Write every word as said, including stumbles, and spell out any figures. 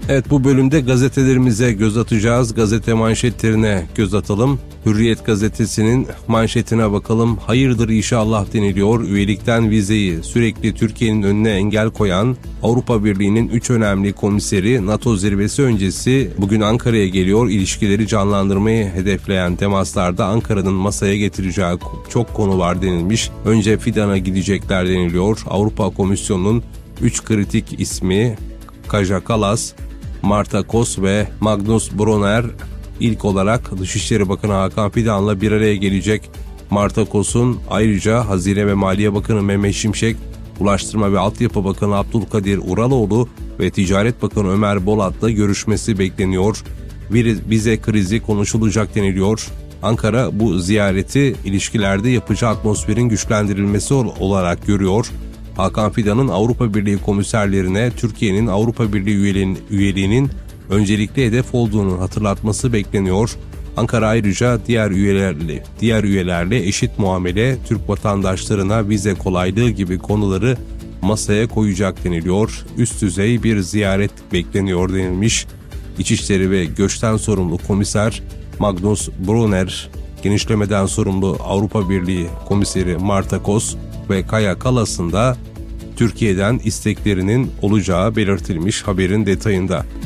Evet, bu bölümde gazetelerimize göz atacağız. Gazete manşetlerine göz atalım. Hürriyet gazetesinin manşetine bakalım. Hayırdır inşallah deniliyor. Üyelikten vizeyi sürekli Türkiye'nin önüne engel koyan Avrupa Birliği'nin üç önemli komiseri NATO zirvesi öncesi bugün Ankara'ya geliyor. İlişkileri canlandırmayı hedefleyen temaslarda Ankara'nın masaya getireceği çok konu var denilmiş. Önce Fidan'a gidecekler deniliyor. Avrupa Komisyonu'nun üç kritik ismi Kaja Kallas, Marta Kos ve Magnus Brunner ilk olarak Dışişleri Bakanı Hakan Fidan'la bir araya gelecek. Marta Kos'un ayrıca Hazine ve Maliye Bakanı Mehmet Şimşek, Ulaştırma ve Altyapı Bakanı Abdülkadir Uraloğlu ve Ticaret Bakanı Ömer Bolat'la görüşmesi bekleniyor. Vize krizi konuşulacak deniliyor. Ankara bu ziyareti ilişkilerde yapıcı atmosferin güçlendirilmesi olarak görüyor. Hakan Fidan'ın Avrupa Birliği komiserlerine Türkiye'nin Avrupa Birliği üyeliğinin, üyeliğinin öncelikli hedef olduğunu hatırlatması bekleniyor. Ankara ayrıca diğer üyelerle, diğer üyelerle eşit muamele, Türk vatandaşlarına vize kolaylığı gibi konuları masaya koyacak deniliyor. Üst düzey bir ziyaret bekleniyor denilmiş. İçişleri ve Göç'ten sorumlu komiser Magnus Brunner, genişlemeden sorumlu Avrupa Birliği komiseri Marta Kos ve Kaja Kallas'ın da Türkiye'den isteklerinin olacağı belirtilmiş haberin detayında.